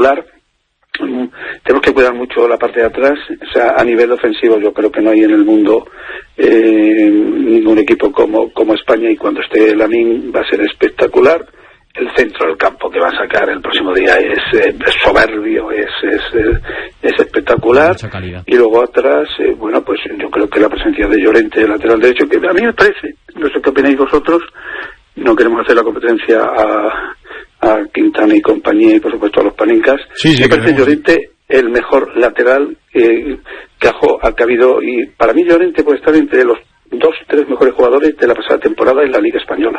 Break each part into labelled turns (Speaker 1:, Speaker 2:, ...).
Speaker 1: espectacular. Tenemos que cuidar mucho la parte de atrás. O sea, a nivel ofensivo yo creo que no hay en el mundo ningún equipo como España, y cuando esté Lamine va a ser espectacular. El centro del campo que va a sacar el próximo día es soberbio, es espectacular. Y luego atrás, bueno, pues yo creo que la presencia de Llorente, lateral derecho, que a mí me parece, no sé qué opináis vosotros, no queremos hacer la competencia a Quintana y compañía, y por supuesto a los Panincas.
Speaker 2: Sí,
Speaker 1: me parece Llorente el mejor lateral que ha habido, y para mí Llorente puede estar entre los 2-3 mejores jugadores de la pasada temporada en la Liga Española.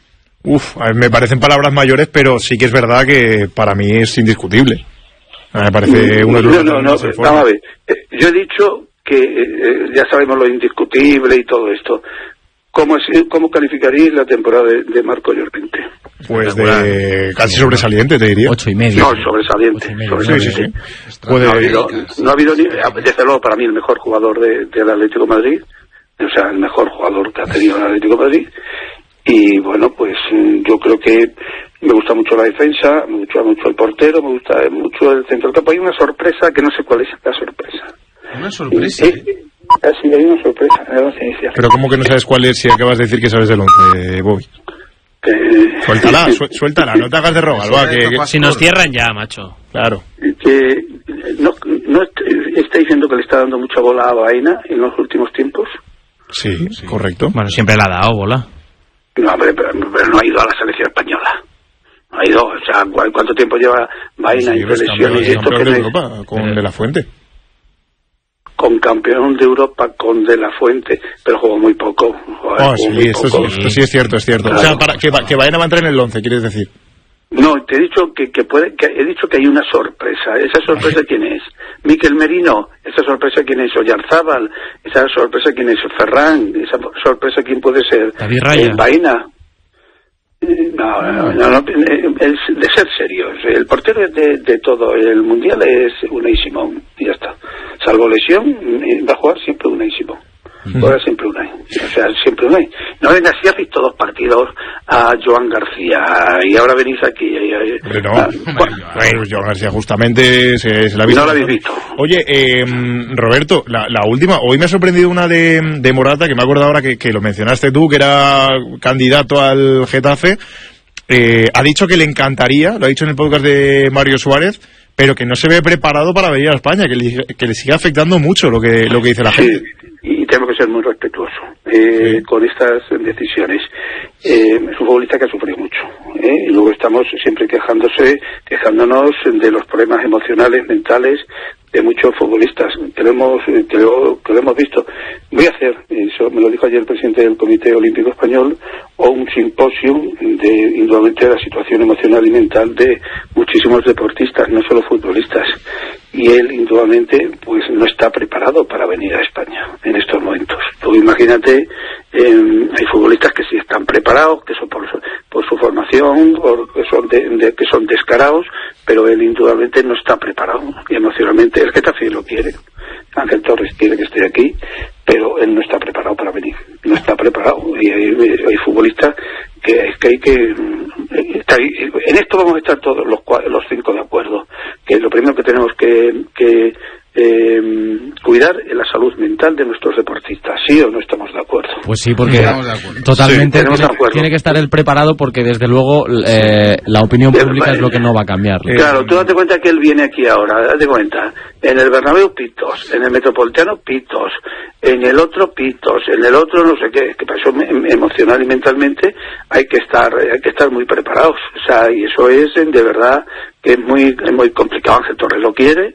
Speaker 2: A mí me parecen palabras mayores, pero sí que es verdad que para mí es indiscutible. Me parece uno de los...
Speaker 1: No, vamos a ver. Yo he dicho que ya sabemos lo indiscutible y todo esto. ¿Cómo calificaríais la temporada de Marco Llorente?
Speaker 2: Pues de casi sobresaliente, te diría.
Speaker 3: 8,5.
Speaker 1: No, sobresaliente.
Speaker 2: Sí.
Speaker 1: No ha habido ni... Desde luego, para mí, el mejor jugador del Atlético de Madrid. O sea, el mejor jugador que ha tenido el Atlético de Madrid. Y bueno, pues yo creo que me gusta mucho la defensa, me gusta mucho el portero, me gusta mucho el centro del campo. Hay una sorpresa que no sé cuál es la sorpresa.
Speaker 4: ¿Una sorpresa?
Speaker 1: Sí, hay una sorpresa.
Speaker 2: Pero ¿cómo que no sabes cuál es si acabas de decir que sabes del 11, Bobby? Suéltala, no te hagas de rogar.
Speaker 3: Si nos cierran ya, macho.
Speaker 2: Claro.
Speaker 1: Que no está diciendo que le está dando mucha bola a Baena en los últimos tiempos.
Speaker 2: Sí, correcto.
Speaker 3: Bueno, siempre le ha dado bola.
Speaker 1: No, hombre, pero no ha ido a la selección española. No ha ido, o sea, ¿cuánto tiempo lleva Baena en selecciones?
Speaker 2: Campeón de Europa con De La Fuente.
Speaker 1: Con campeón de Europa con De La Fuente, pero jugó muy poco.
Speaker 2: Esto sí es cierto. Claro. O sea, que Baena va a entrar en el 11, ¿quieres decir?
Speaker 1: No, te he dicho que he dicho que hay una sorpresa. ¿Esa sorpresa quién es? Mikel Merino. ¿Esa sorpresa quién es? Oyarzábal. ¿Esa sorpresa quién es? Ferran. ¿Esa sorpresa quién puede ser?
Speaker 3: David Raya.
Speaker 1: Baena. No, es de ser serios. El portero de todo el mundial es Unai Simón, y ya está. Salvo lesión, va a jugar siempre Unai Simón. Ahora siempre Unai. O sea, siempre Unai. No venga, si has visto 2 partidos a Joan García y ahora venís aquí.
Speaker 2: Joan García justamente se la ha visto.
Speaker 1: No la habéis visto.
Speaker 2: Oye, Roberto, la última, hoy me ha sorprendido una de Morata, que me acuerdo ahora que lo mencionaste tú, que era candidato al Getafe. Ha dicho que le encantaría, lo ha dicho en el podcast de Mario Suárez, pero que no se ve preparado para venir a España, que le sigue afectando mucho lo que dice la gente.
Speaker 1: Y tengo que ser muy respetuoso con estas decisiones. Es un futbolista que ha sufrido mucho, y luego estamos siempre quejándonos de los problemas emocionales, mentales de muchos futbolistas que lo hemos visto. Voy a hacer, eso me lo dijo ayer el presidente del Comité Olímpico Español, o un simposio indudablemente de la situación emocional y mental de muchísimos deportistas, no solo futbolistas, y él indudablemente pues no está preparado para venir a España en estos momentos. Tú imagínate, hay futbolistas que sí están preparados, que son por su formación, que son descarados, pero él indudablemente no está preparado, y emocionalmente el Getafe lo quiere, Ángel Torres quiere que esté aquí, pero él no está preparado para venir, no está preparado, y hay futbolistas que hay que en esto vamos a estar todos los 5 de acuerdo, que lo primero que tenemos que cuidar es la salud mental de nuestros deportistas. ¿Sí o no estamos de acuerdo?
Speaker 3: Pues sí, porque totalmente tiene que estar él preparado, porque desde luego la opinión pública es lo que no va a cambiar.
Speaker 1: Claro, tú date cuenta que él viene aquí ahora, date cuenta, en el Bernabéu pitos, en el Metropolitano pitos, en el otro pitos, en el otro no sé qué, que para eso emocional y mentalmente hay que estar muy preparados. O sea, y eso es de verdad que es muy complicado. Ángel Torres lo quiere.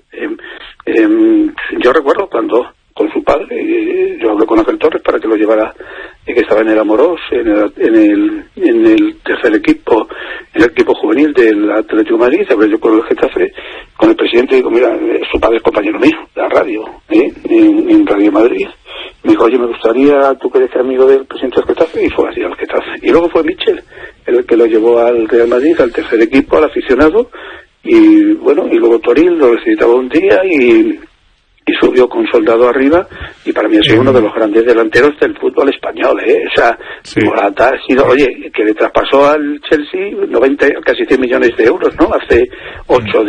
Speaker 1: Yo recuerdo cuando con su padre, yo hablé con Ángel Torres para que lo llevara, que estaba en el Amorós, en el tercer equipo, en el equipo juvenil del Atlético de Madrid. Hablé yo con el Getafe, con el presidente, y digo, mira, su padre es compañero mío de la radio, en Radio Madrid. Me dijo, oye, me gustaría, tú que eres amigo del presidente del Getafe, y fue así al Getafe. Y luego fue Michel, el que lo llevó al Real Madrid, al tercer equipo, al aficionado, y bueno, y luego Toril lo necesitaba un día y subió con Soldado arriba, y para mí es uno de los grandes delanteros del fútbol español, O sea, Morata ha sido, oye, que le traspasó al Chelsea 90, casi 100 millones de euros, ¿no? Hace 8 días.